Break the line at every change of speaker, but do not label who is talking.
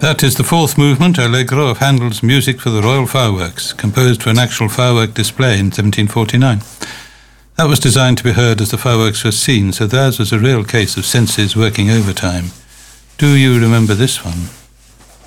That is the fourth movement, Allegro, of Handel's Music for the Royal Fireworks, composed for an actual firework display in 1749. That was designed to be heard as the fireworks were seen, so theirs was a real case of senses working overtime. Do you remember this one?